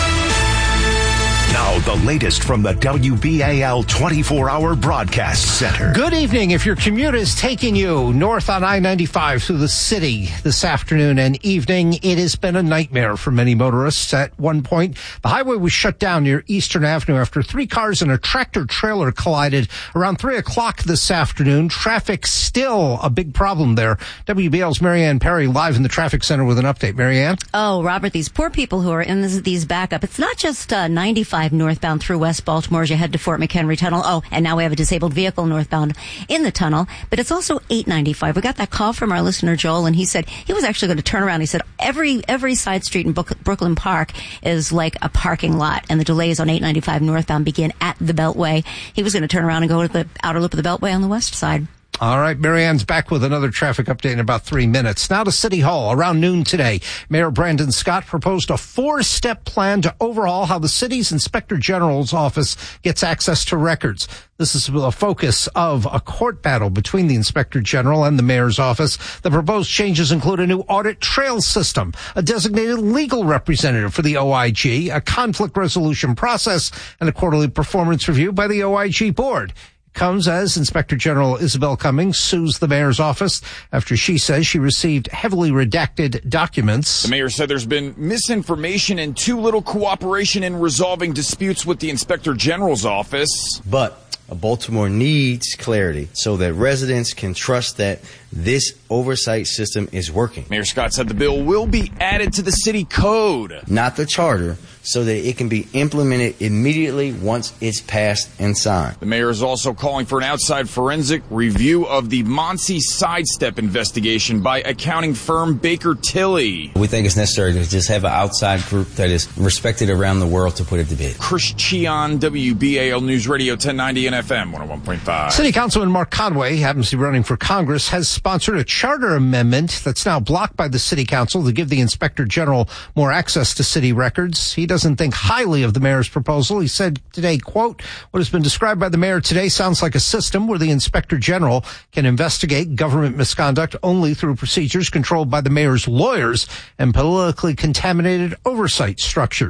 Now, the latest from the W B A L twenty-four hour Broadcast Center. Good evening. If your commute is taking you north on I ninety-five through the city this afternoon and evening, it has been a nightmare for many motorists. At one point, the highway was shut down near Eastern Avenue after three cars and a tractor trailer collided around three o'clock this afternoon. Traffic still a big problem there. W B L's Marianne Perry live in the traffic center with an update. Marianne? Oh, Robert, these poor people who are in this, these backup. It's not just uh, ninety-five northbound through West Baltimore as you head to Fort McHenry Tunnel. Oh, and now we have a disabled vehicle northbound in the tunnel. But it's also eight ninety-five. We got that call from our listener, Joel, and he said he was actually going to turn around. He said every every side street in Brooklyn Park is like a parking lot, and the delays on eight ninety-five northbound begin at the Beltway. He was going to turn around and go to the outer loop of the Beltway on the west side. All right, Marianne's back with another traffic update in about three minutes. Now to City Hall. Around noon today, Mayor Brandon Scott proposed a four-step plan to overhaul how the city's Inspector General's office gets access to records. This is a focus of a court battle between the Inspector General and the Mayor's office. The proposed changes include a new audit trail system, a designated legal representative for the O I G, a conflict resolution process, and a quarterly performance review by the O I G board. Comes as Inspector General Isabel Cummings sues the mayor's office after she says she received heavily redacted documents. The mayor said there's been misinformation and too little cooperation in resolving disputes with the Inspector General's office. But Baltimore needs clarity so that residents can trust that this oversight system is working. Mayor Scott said the bill will be added to the city code, not the charter, so that it can be implemented immediately once it's passed and signed. The mayor is also calling for an outside forensic review of the Monsey sidestep investigation by accounting firm Baker Tilly. We think it's necessary to just have an outside group that is respected around the world to put it to bed. Chris Cheon, W B A L News Radio ten ninety and F M one oh one point five. City Councilman Mark Conway, happens to be running for Congress, has sponsored a charter amendment that's now blocked by the City Council to give the Inspector General more access to city records. He doesn't think highly of the mayor's proposal. He said today, quote, what has been described by the mayor today sounds like a system where the Inspector General can investigate government misconduct only through procedures controlled by the mayor's lawyers and politically contaminated oversight structures.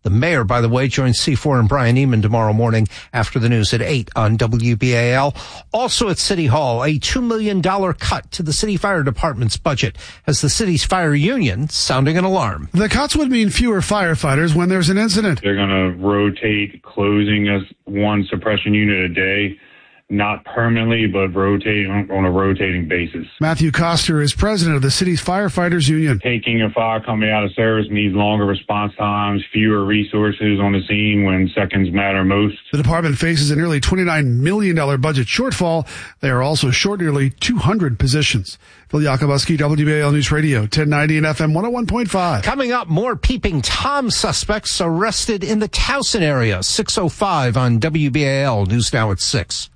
The mayor, by the way, joins C four and Brian Eamon tomorrow morning after the news at eight on W B A L. Also at City Hall, a two million dollars cut to the city fire department's budget as the city's fire union sounding an alarm. The cuts would mean fewer firefighters when there's an incident. They're going to rotate closing as one suppression unit a day. Not permanently, but rotating on a rotating basis. Matthew Koster is president of the city's firefighters union. Taking a fire company out of service means longer response times, fewer resources on the scene when seconds matter most. The department faces a nearly twenty-nine million dollars budget shortfall. They are also short nearly two hundred positions. Phil Yakobuski, W B A L News Radio, ten ninety and F M one oh one point five. Coming up, more Peeping Tom suspects arrested in the Towson area. six oh five on W B A L News Now at six.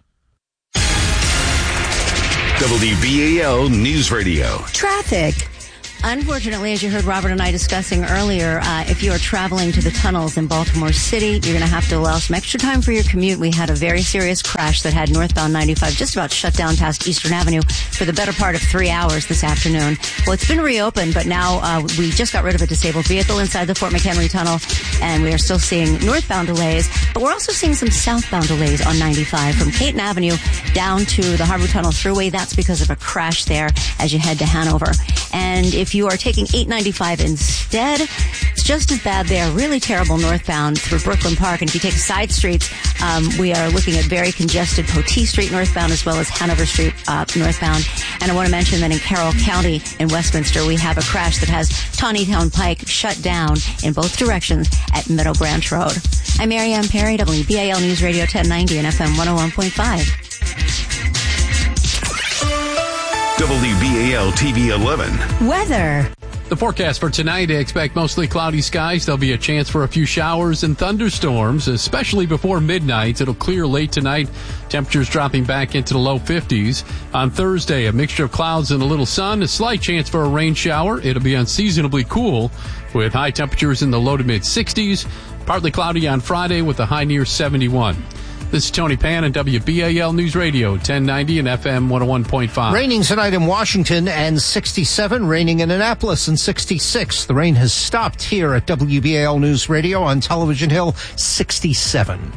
W B A L News Radio. Traffic. Unfortunately, as you heard Robert and I discussing earlier, uh, if you are traveling to the tunnels in Baltimore City, you're going to have to allow some extra time for your commute. We had a very serious crash that had northbound ninety-five just about shut down past Eastern Avenue for the better part of three hours this afternoon. Well, it's been reopened, but now uh, we just got rid of a disabled vehicle inside the Fort McHenry Tunnel, and we are still seeing northbound delays, but we're also seeing some southbound delays on ninety-five from Caton Avenue down to the Harbor Tunnel Thruway. That's because of a crash there as you head to Hanover. And if you are taking eight ninety-five instead, it's just as bad there. Really terrible northbound through Brooklyn Park. And if you take side streets, um, we are looking at very congested Potee Street northbound as well as Hanover Street uh, northbound. And I want to mention that in Carroll County in Westminster, we have a crash that has Tawnytown Pike shut down in both directions at Meadow Branch Road. I'm Mary Ann Perry, W B A L News Radio ten ninety and F M one oh one point five. W B A L T V eleven. Weather. The forecast for tonight, expect mostly cloudy skies. There'll be a chance for a few showers and thunderstorms, especially before midnight. It'll clear late tonight. Temperatures dropping back into the low fifties. On Thursday, a mixture of clouds and a little sun. A slight chance for a rain shower. It'll be unseasonably cool with high temperatures in the low to mid sixties. Partly cloudy on Friday with a high near seventy-one. This is Tony Pan and W B A L News Radio, ten ninety and F M one oh one point five. Raining tonight in Washington and sixty-seven. Raining in Annapolis and sixty-six. The rain has stopped here at W B A L News Radio on Television Hill, sixty-seven.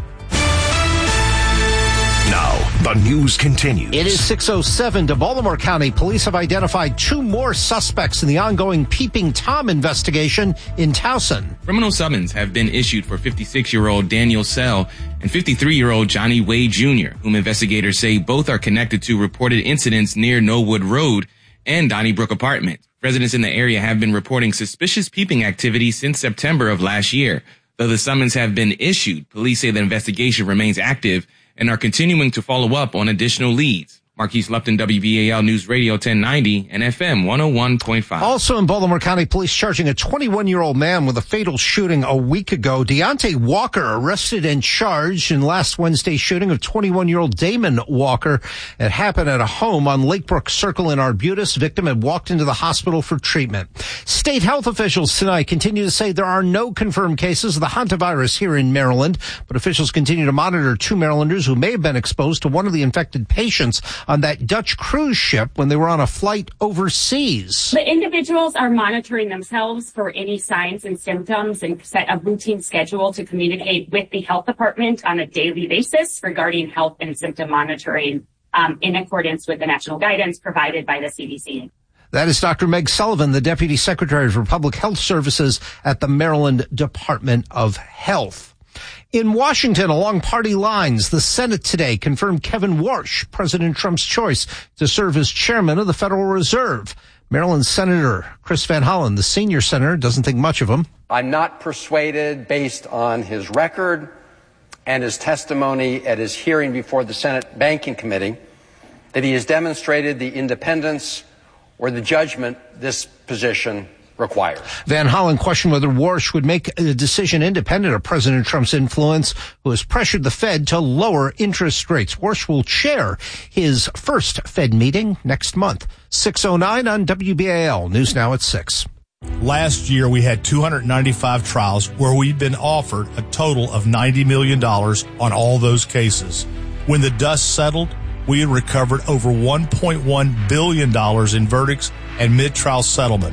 Now, the news continues. It is six oh seven to Baltimore County. Police have identified two more suspects in the ongoing Peeping Tom investigation in Towson. Criminal summons have been issued for fifty-six-year-old Daniel Sell and fifty-three-year-old Johnny Wade Junior, whom investigators say both are connected to reported incidents near Knollwood Road and Donnybrook Apartment. Residents in the area have been reporting suspicious peeping activity since September of last year. Though the summons have been issued, police say the investigation remains active and are continuing to follow up on additional leads. Marquise Lupton, W B A L News Radio ten ninety and F M one oh one point five. Also in Baltimore County, police charging a twenty-one-year-old man with a fatal shooting a week ago. Deontay Walker arrested and charged in last Wednesday's shooting of twenty-one-year-old Damon Walker. It happened at a home on Lakebrook Circle in Arbutus. Victim had walked into the hospital for treatment. State health officials tonight continue to say there are no confirmed cases of the hantavirus here in Maryland, but officials continue to monitor two Marylanders who may have been exposed to one of the infected patients on that Dutch cruise ship when they were on a flight overseas. The individuals are monitoring themselves for any signs and symptoms and set a routine schedule to communicate with the health department on a daily basis regarding health and symptom monitoring um, in accordance with the national guidance provided by the C D C. That is Doctor Meg Sullivan, the Deputy Secretary for Public Health Services at the Maryland Department of Health. In Washington, along party lines, the Senate today confirmed Kevin Warsh, President Trump's choice to serve as chairman of the Federal Reserve. Maryland Senator Chris Van Hollen, the senior senator, doesn't think much of him. I'm not persuaded, based on his record and his testimony at his hearing before the Senate Banking Committee, that he has demonstrated the independence or the judgment this position requires. Van Hollen questioned whether Warsh would make a decision independent of President Trump's influence, who has pressured the Fed to lower interest rates. Warsh will chair his first Fed meeting next month. six oh nine on W B A L. News Now at six. Last year, we had two hundred ninety-five trials where we'd been offered a total of ninety million dollars on all those cases. When the dust settled, we had recovered over one point one billion dollars in verdicts and mid-trial settlements.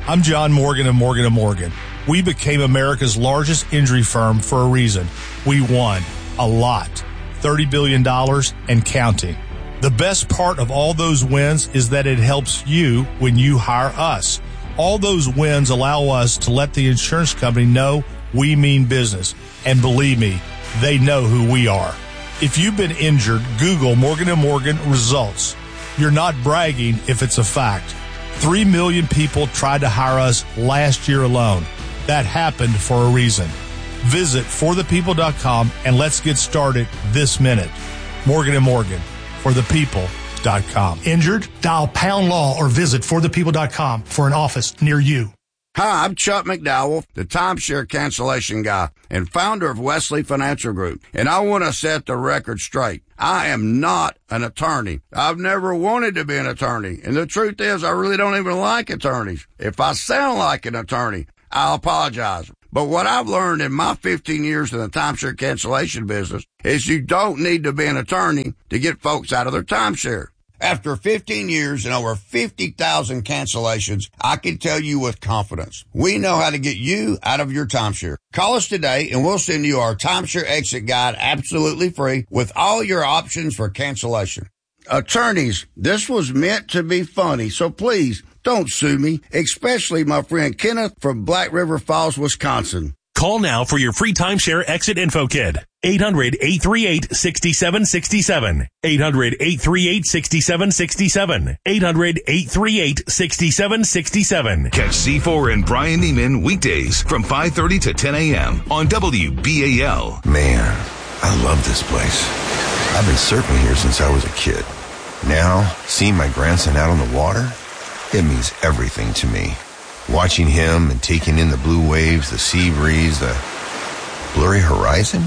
I'm John Morgan of Morgan and Morgan. We became America's largest injury firm for a reason. We won a lot, thirty billion dollars and counting. The best part of all those wins is that it helps you when you hire us. All those wins allow us to let the insurance company know we mean business. And believe me, they know who we are. If you've been injured, Google Morgan and Morgan results. You're not bragging if it's a fact. Three million people tried to hire us last year alone. That happened for a reason. Visit for the people dot com and let's get started this minute. Morgan and Morgan, for the people dot com. Injured? Dial pound law or visit for the people dot com for an office near you. Hi, I'm Chuck McDowell, the timeshare cancellation guy and founder of Wesley Financial Group, and I want to set the record straight. I am not an attorney. I've never wanted to be an attorney, and the truth is I really don't even like attorneys. If I sound like an attorney, I'll apologize. But what I've learned in my fifteen years in the timeshare cancellation business is you don't need to be an attorney to get folks out of their timeshare. After fifteen years and over fifty thousand cancellations, I can tell you with confidence, we know how to get you out of your timeshare. Call us today and we'll send you our timeshare exit guide absolutely free with all your options for cancellation. Attorneys, this was meant to be funny, so please don't sue me, especially my friend Kenneth from Black River Falls, Wisconsin. Call now for your free timeshare exit info kit. eight hundred, eight three eight, six seven six seven. eight hundred, eight three eight, six seven six seven. eight hundred, eight three eight, six seven six seven. Catch C four and Brian Neiman weekdays from five thirty to ten a.m. on W B A L. Man, I love this place. I've been surfing here since I was a kid. Now, seeing my grandson out on the water, it means everything to me. Watching him and taking in the blue waves, the sea breeze, the blurry horizon.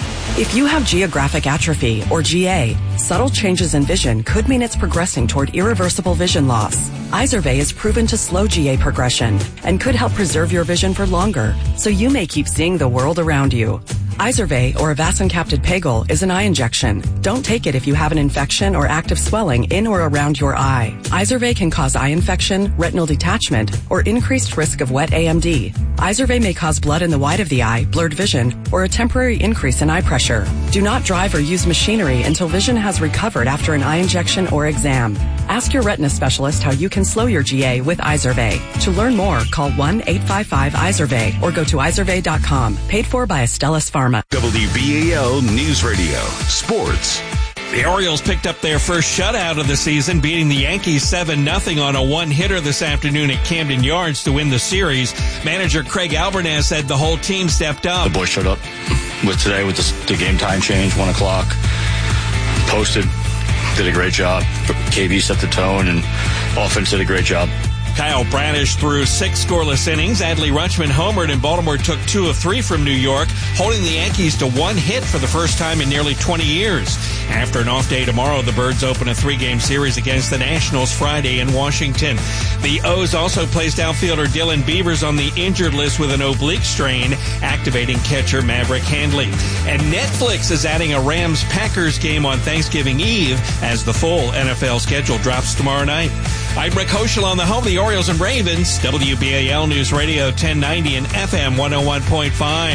If you have geographic atrophy, or G A, subtle changes in vision could mean it's progressing toward irreversible vision loss. Izervay is proven to slow G A progression and could help preserve your vision for longer, so you may keep seeing the world around you. Izervay, or avacincaptad pegol, is an eye injection. Don't take it if you have an infection or active swelling in or around your eye. Izervay can cause eye infection, retinal detachment, or increased risk of wet A M D. Izervay may cause blood in the white of the eye, blurred vision, or a temporary increase in eye pressure. Do not drive or use machinery until vision has recovered after an eye injection or exam. Ask your retina specialist how you can slow your G A with Izervay. To learn more, call one eight five five Izervay or go to izervay dot com. Paid for by Astellas Pharma. W B A L News Radio. Sports. The Orioles picked up their first shutout of the season, beating the Yankees seven nothing on a one-hitter this afternoon at Camden Yards to win the series. Manager Craig Alvarez said the whole team stepped up. The boys showed up with today with the, the game time change, one o'clock. Posted, did a great job. K B set the tone, and offense did a great job. Kyle Bradish threw six scoreless innings. Adley Rutschman homered, and Baltimore took two of three from New York, holding the Yankees to one hit for the first time in nearly twenty years. After an off day tomorrow, the Birds open a three-game series against the Nationals Friday in Washington. The O's also placed outfielder Dylan Beavers on the injured list with an oblique strain, activating catcher Maverick Handley. And Netflix is adding a Rams-Packers game on Thanksgiving Eve as the full N F L schedule drops tomorrow night. I'm Rick Hoschel on the home of the Orioles and Ravens, W B A L News Radio ten ninety and F M one oh one point five.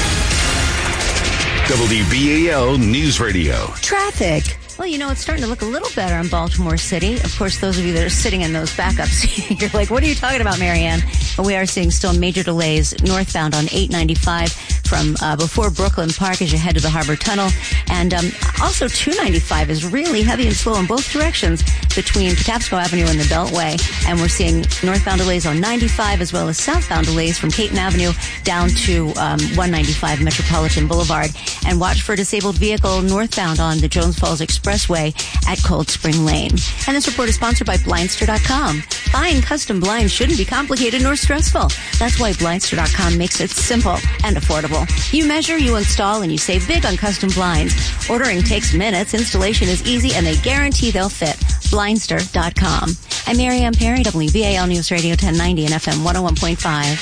W B A L News Radio. Traffic. Well, you know, it's starting to look a little better in Baltimore City. Of course, those of you that are sitting in those backups, you're like, what are you talking about, Marianne? But we are seeing still major delays northbound on eight ninety-five from uh, before Brooklyn Park as you head to the Harbor Tunnel. And um, also two ninety-five is really heavy and slow in both directions between Patapsco Avenue and the Beltway. And we're seeing northbound delays on ninety-five as well as southbound delays from Caton Avenue down to um, one ninety-five Metropolitan Boulevard. And watch for a disabled vehicle northbound on the Jones Falls Expressway at Cold Spring Lane. And this report is sponsored by Blindster dot com. Buying custom blinds shouldn't be complicated nor stressful. That's why Blindster dot com makes it simple and affordable. You measure, you install, and you save big on custom blinds. Ordering takes minutes, installation is easy, and they guarantee they'll fit. Blindster dot com. I'm Marianne Perry, W B A L News Radio ten ninety and F M one oh one point five.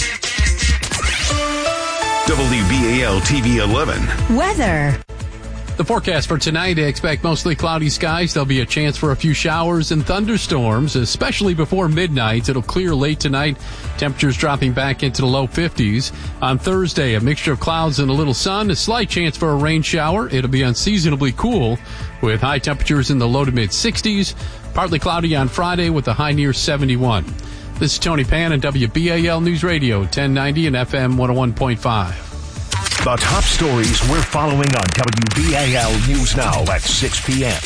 W B A L T V eleven. Weather. The forecast for tonight, expect mostly cloudy skies. There'll be a chance for a few showers and thunderstorms, especially before midnight. It'll clear late tonight. Temperatures dropping back into the low fifties. On Thursday, a mixture of clouds and a little sun. A slight chance for a rain shower. It'll be unseasonably cool with high temperatures in the low to mid sixties. Partly cloudy on Friday with a high near seventy-one. This is Tony Pan and W B A L News Radio, ten ninety and F M one oh one point five. The top stories we're following on W B A L News Now at six p.m.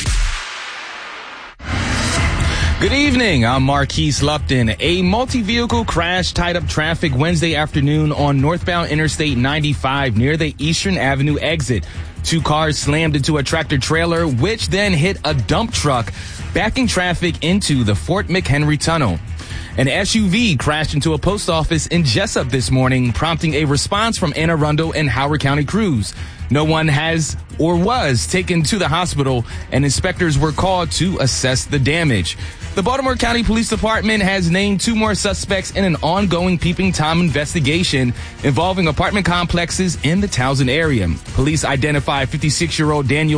Good evening. I'm Marquise Lupton. A multi-vehicle crash tied up traffic Wednesday afternoon on northbound Interstate ninety-five near the Eastern Avenue exit. Two cars slammed into a tractor trailer, which then hit a dump truck, backing traffic into the Fort McHenry Tunnel. An S U V crashed into a post office in Jessup this morning, prompting a response from Anne Arundel and Howard County crews. No one has or was taken to the hospital, and inspectors were called to assess the damage. The Baltimore County Police Department has named two more suspects in an ongoing Peeping Tom investigation involving apartment complexes in the Townsend area. Police identified fifty-six-year-old Daniel